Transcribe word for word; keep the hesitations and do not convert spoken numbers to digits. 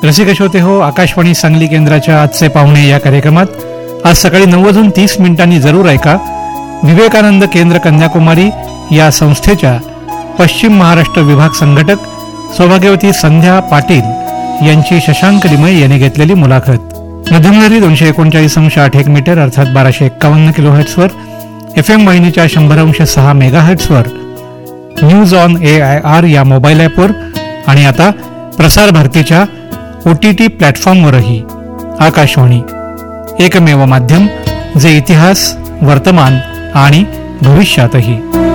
रसिक श्रोते हो, आकाशवाणी सांगली केंद्राच्या आजचे पाहुणे या कार्यक्रमात आज सकाळी नऊ वाजून तीस मिनिटांनी जरूर ऐका विवेकानंद केंद्र कन्याकुमारी या संस्थेच्या पश्चिम महाराष्ट्र विभाग संघटक सौभाग्यवती संध्या पाटील यांची शशांक लिमये यांनी घेतलेली मुलाखत. मध्यमधारी दोनशे एकोणचाळीस अंश आठ एक मीटर अर्थात बाराशे एक्कावन्न किलो हर्ट्सवर, एफ एम वाहिनीच्या शंभर अंश सहा mega हर्ट्सवर, news on A I R या मोबाईल ॲपवर आणि आता प्रसार भारतीच्या ओ टी टी प्लॅटफॉर्मवरही. आकाशवाणी एकमेव माध्यम जे इतिहास, वर्तमान आणि भविष्यातही.